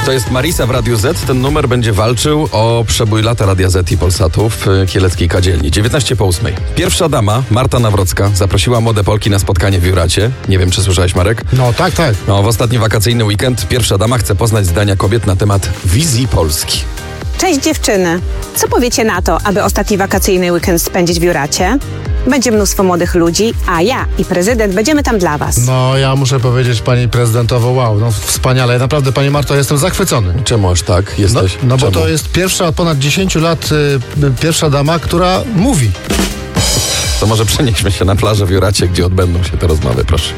To jest Marisa w Radiu Z. Ten numer będzie walczył o przebój lata Radia Z i Polsatu w kieleckiej kadzielni. 19:08. Pierwsza dama, Marta Nawrocka, zaprosiła młode Polki na spotkanie w Juracie. Nie wiem, czy słyszałeś, Marek? No tak. No, w ostatni wakacyjny weekend pierwsza dama chce poznać zdania kobiet na temat wizji Polski. Cześć dziewczyny. Co powiecie na to, aby ostatni wakacyjny weekend spędzić w Juracie? Będzie mnóstwo młodych ludzi, a ja i prezydent będziemy tam dla was. No, ja muszę powiedzieć pani prezydentowo, wow, no wspaniale. Naprawdę, pani Marto, jestem zachwycony. Czemu aż tak jesteś? No bo Czemu? to jest pierwsza od ponad 10 lat pierwsza dama, która mówi. To może przenieśmy się na plażę w Juracie, gdzie odbędą się te rozmowy, proszę.